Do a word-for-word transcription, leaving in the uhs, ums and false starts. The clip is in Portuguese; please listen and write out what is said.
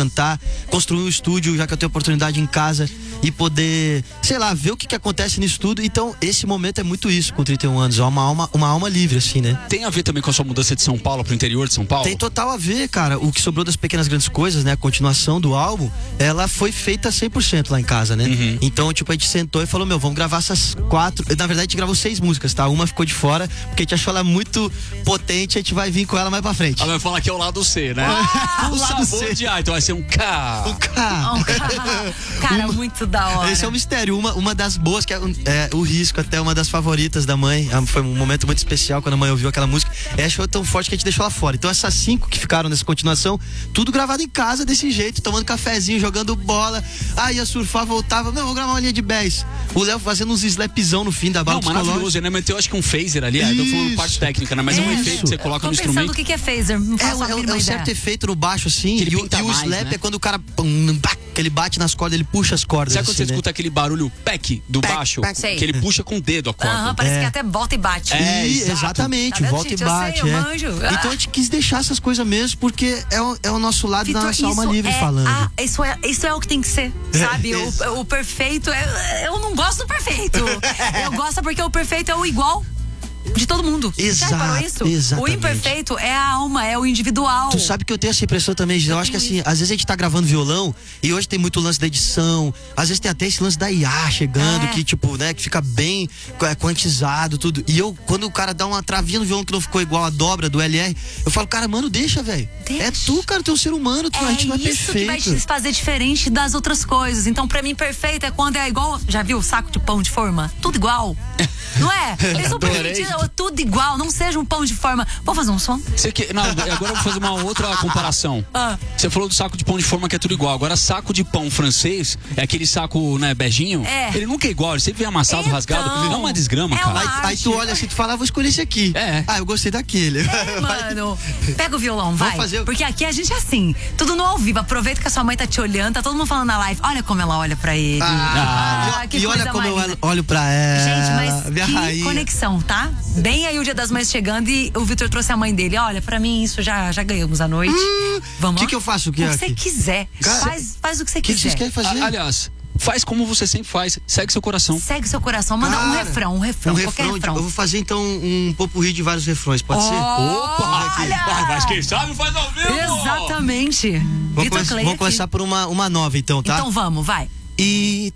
cantar, construir um estúdio, já que eu tenho oportunidade em casa e poder, sei lá, ver o que, que acontece nisso tudo. Então, esse momento é muito isso com trinta e um anos, é uma alma, uma alma livre, assim, né? Tem a ver também com a sua mudança de São Paulo pro interior de São Paulo? Tem total a ver, cara. O que sobrou das Pequenas Grandes Coisas, né? A continuação do álbum, ela foi feita cem por cento lá em casa, né? Uhum. Então, tipo, a gente sentou e falou, meu, vamos gravar essas quatro. Na verdade, a gente gravou seis músicas, tá? Uma ficou de fora, porque a gente achou ela muito potente, a gente vai vir com ela mais pra frente. Ela vai falar que é o lado C, né? Ah, o o lado sabor C. de A, então vai ser um K. Um K. Oh, cara, Uma- muito da hora. Esse é um mistério. Uma, uma das boas, que é, é o Risco, até uma das favoritas da mãe. Ah, Foi um momento muito especial quando a mãe ouviu aquela música. E achou tão forte que a gente deixou ela fora. Então essas cinco que ficaram nessa continuação, tudo gravado em casa desse jeito, tomando cafezinho, jogando bola. Ah, ia surfar, voltava. Não, vou gravar uma linha de bass. O Léo fazendo uns slapzão no fim da bala. Não, maravilhoso, né? Mas eu acho que um phaser ali, eu tô falando Isso. parte técnica, né? Mas é um Isso. efeito que você coloca Tô no pensando instrumento. o que que é phaser. Não É, faço um- a é, um- mínima é um ideia. certo efeito no baixo, assim. Que ele E, o- pinta e o mais, slap né? é quando o cara. Pum, pá, que ele bate nas cordas, ele puxa as cordas. Sabe quando assim, você né? escuta aquele barulho peck do Peck, baixo? peck. Sei. Que ele puxa com o dedo a corda. Aham, parece É. que até volta e bate. É, Ih, exato. exatamente, Tá vendo, volta gente? e Eu bate. sei, eu é. manjo. Então a gente quis deixar essas coisas mesmo, porque é o, é o nosso lado Vitor, da nossa alma livre é falando. a- isso, é, isso é o que tem que ser, sabe? É, isso. o, o perfeito é. Eu não gosto do perfeito. Eu gosto porque o perfeito é o igual de todo mundo. Exato, Já reparou isso? exatamente. O imperfeito é a alma, é o individual. Tu sabe que eu tenho essa impressão também, Gisele. Eu acho que assim, às vezes a gente tá gravando violão e hoje tem muito lance da edição, às vezes tem até esse lance da I A chegando, É. que tipo, né, que fica bem é, quantizado, tudo. E eu, quando o cara dá uma travinha no violão que não ficou igual a dobra do L R, eu falo, cara, mano, deixa, velho. Deixa. É tu, cara, tu é um ser humano, tu, a gente não é isso que vai perfeito. te fazer diferente das outras coisas. Então, pra mim, perfeito é quando é igual. Já viu o saco de pão de forma? Tudo igual. Não é? É super Adorei. divertido, tudo igual. Não seja um pão de forma. Vou fazer um som? Você que, não, agora eu vou fazer uma outra comparação. Ah. Você falou do saco de pão de forma que é tudo igual. Agora, saco de pão francês, é aquele saco, né, beijinho. É. Ele nunca é igual, ele sempre vem amassado, Então, rasgado. É uma desgrama, é cara. uma- Aí, aí tu arte. olha assim, tu fala, ah, vou escolher esse aqui. É. Ah, eu gostei daquele. É, mano, pega o violão, vai. fazer o- Porque aqui a gente é assim, tudo no ao vivo. Aproveita que a sua mãe tá te olhando, tá todo mundo falando na live. Olha como ela olha pra ele. Ah, Ah, e, que e olha coisa como eu mais olho- olho pra ela. Gente, mas minha que rainha. conexão, tá? Bem aí o Dia das Mães chegando e o Vitor trouxe a mãe dele. Olha, pra mim isso já, já ganhamos a noite. Vamos que lá? que eu faço aqui, O que você aqui? quiser. Cara, faz, faz o que você O que, que quiser. vocês querem fazer? A- Aliás, faz como você sempre faz. Segue seu coração. Segue seu coração. Manda um Cara, refrão, um refrão, um qualquer refrão, refrão. Eu vou fazer então um popurrí de vários refrões, pode ser? Opa! Ah, mas quem sabe faz ao vivo! Exatamente. Vamos, Vitor come- Clay vamos aqui. começar por uma, uma nova então, tá? Então vamos, vai. E